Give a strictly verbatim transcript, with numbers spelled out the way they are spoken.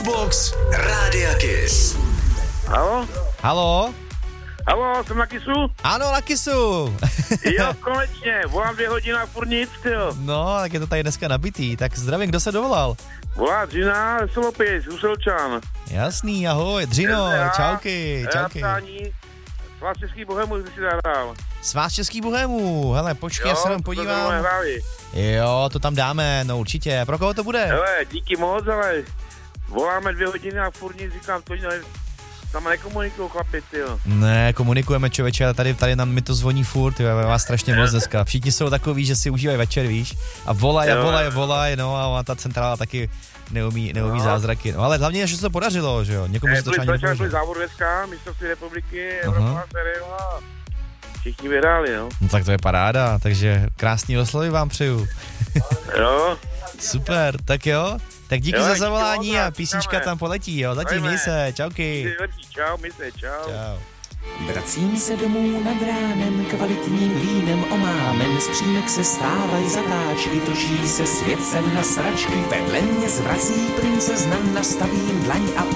Q-Box Rádia Kiss. Halo? Halo? Halo, jsem na Kissu? Ano, na Kissu. Jo, konečně, volám dvě hodiny a furt nic, jo. No, tak je to tady dneska nabitý, tak zdravím, kdo se dovolal? Volá Dřina, Solopěc, Huselčan. Jasný, ahoj, Dřino, čauky, čauky. Svaz Český bohemu, když jsi zahrál. Svaz Český bohemu, hele, počkej, já se tam podívám. Jo, to tam dáme, no určitě, pro koho to bude? Hele, díky moc, ale voláme dvě hodiny a furt nic, říkám, to ne, tam nekomunikují chlapi, jo. Ne, komunikujeme, člověče, ale tady, tady nám mi to zvoní furt, jo, vás strašně moc dneska. Všichni jsou takový, že si užívají večer, víš, a volaj a volaj a volaj, no a ta centrála taky neumí, neumí no. zázraky. No ale hlavně, že se to podařilo, že jo, někomu se to třeba nepodařilo. Byli závod dneska, mistrovství republiky, Evropa, a všichni vyhráli, no. No tak to je paráda, takže krásný oslavy vám přeju. Jo. Super, tak jo. Tak díky jo, za zavolání a písnička tam poletí, jo. Zatím měj se, čauky. Čau, my se, čau. Čau. Vracím se domů nad ránem, kvalitním vínem omámen, z přímek se stávají zatáčky, točí se svět sem na sračky, vedle mě zvrací princezna, nastavím dlaň a